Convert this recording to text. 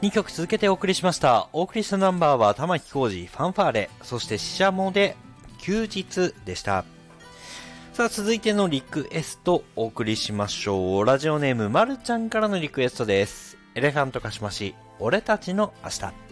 2曲続けてお送りしました。お送りしたナンバーは玉置浩二、ファンファーレ、そしてシシャモで休日でした。さあ続いてのリクエストお送りしましょう。ラジオネームまるちゃんからのリクエストです。エレファントカシマシ、俺たちの明日。